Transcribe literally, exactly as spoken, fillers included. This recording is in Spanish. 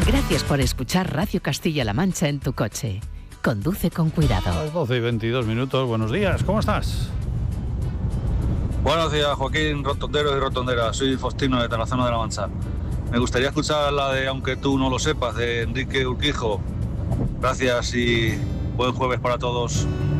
Gracias por escuchar Radio Castilla-La Mancha en tu coche. Conduce con cuidado. A las doce y veintidós minutos. Buenos días, ¿cómo estás? Buenos días, Joaquín, rotonderos y rotonderas. Soy Faustino de Tarazona de la Mancha. Me gustaría escuchar la de Aunque tú no lo sepas, de Enrique Urquijo. Gracias y buen jueves para todos.